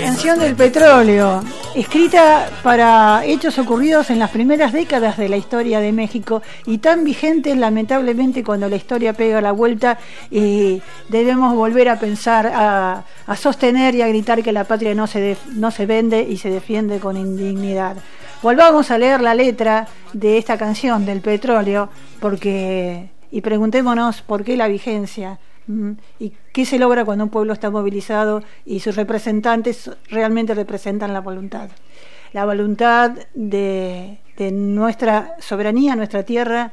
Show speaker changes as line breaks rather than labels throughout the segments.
Canción del petróleo, escrita para hechos ocurridos en las primeras décadas de la historia de México y tan vigente lamentablemente cuando la historia pega la vuelta y debemos volver a pensar, a sostener y a gritar que la patria no se vende y se defiende con indignidad. Volvamos a leer la letra de esta canción del petróleo y preguntémonos por qué la vigencia. ¿Y qué se logra cuando un pueblo está movilizado y sus representantes realmente representan la voluntad? La voluntad de nuestra soberanía, nuestra tierra,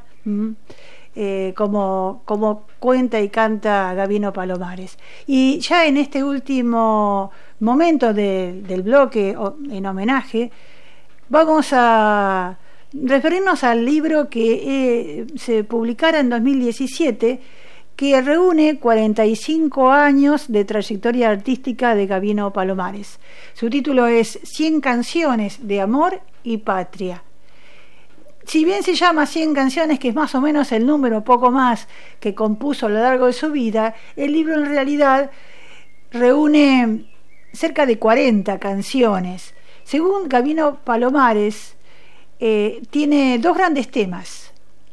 como cuenta y canta Gabino Palomares. Y ya en este último momento del bloque en homenaje, vamos a referirnos al libro que se publicara en 2017, que reúne 45 años de trayectoria artística de Gabino Palomares. Su título es 100 canciones de amor y patria. Si bien se llama 100 canciones, que es más o menos el número, poco más, que compuso a lo largo de su vida, el libro en realidad reúne cerca de 40 canciones. Según Gabino Palomares, tiene dos grandes temas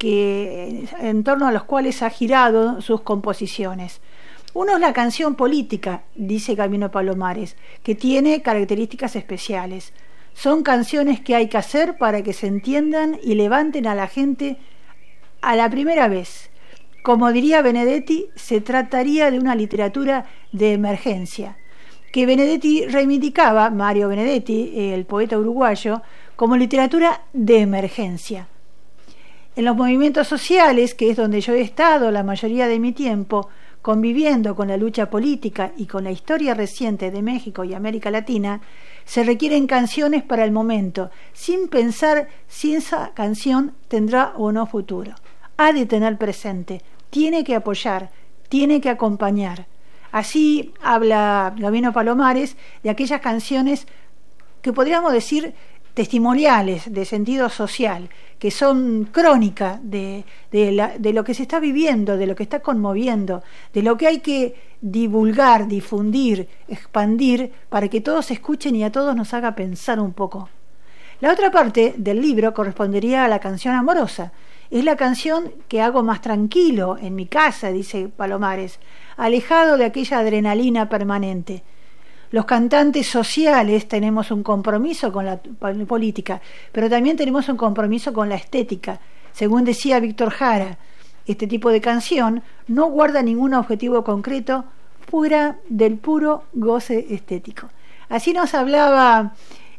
en torno a los cuales ha girado sus composiciones. Uno es la canción política, dice Gabino Palomares, que tiene características especiales. Son canciones que hay que hacer para que se entiendan y levanten a la gente a la primera vez. Como diría Benedetti, se trataría de una literatura de emergencia, que Benedetti reivindicaba, Mario Benedetti, el poeta uruguayo, como literatura de emergencia. En los movimientos sociales, que es donde yo he estado la mayoría de mi tiempo, conviviendo con la lucha política y con la historia reciente de México y América Latina, se requieren canciones para el momento, sin pensar si esa canción tendrá o no futuro. Ha de tener presente, tiene que apoyar, tiene que acompañar. Así habla Gabino Palomares de aquellas canciones que podríamos decir testimoniales, de sentido social, que son crónica de lo que se está viviendo, de lo que está conmoviendo, de lo que hay que divulgar, difundir, expandir, para que todos escuchen y a todos nos haga pensar un poco. La otra parte del libro correspondería a la canción amorosa. Es la canción que hago más tranquilo en mi casa, dice Palomares, alejado de aquella adrenalina permanente. Los cantantes sociales tenemos un compromiso con la política, pero también tenemos un compromiso con la estética. Según decía Víctor Jara, este tipo de canción no guarda ningún objetivo concreto fuera del puro goce estético. Así nos hablaba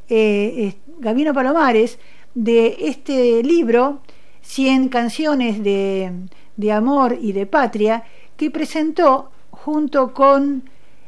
Gabino Palomares de este libro, 100 canciones de amor y de patria, que presentó junto con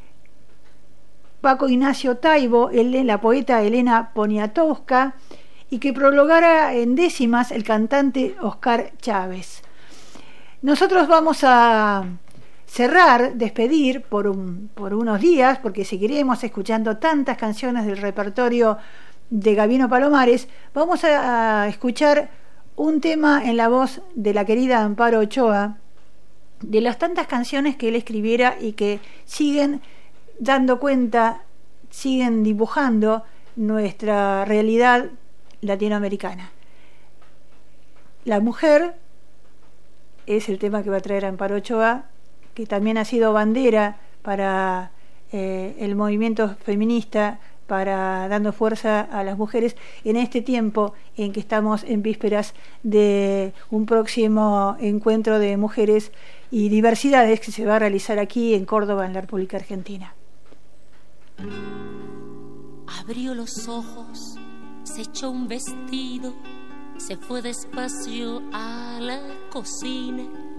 Paco Ignacio Taibo, la poeta Elena Poniatowska, y que prologara en décimas el cantante Oscar Chávez. Nosotros vamos a despedir por unos días, porque seguiremos escuchando tantas canciones del repertorio de Gabino Palomares. Vamos a escuchar un tema en la voz de la querida Amparo Ochoa, de las tantas canciones que él escribiera y que siguen dando cuenta, siguen dibujando nuestra realidad latinoamericana. La mujer es el tema que va a traer Amparo Ochoa, que también ha sido bandera para el movimiento feminista, para dando fuerza a las mujeres en este tiempo en que estamos en vísperas de un próximo encuentro de mujeres y diversidades que se va a realizar aquí en Córdoba, en la República Argentina.
Abrió los ojos, se echó un vestido, se fue despacio a la cocina.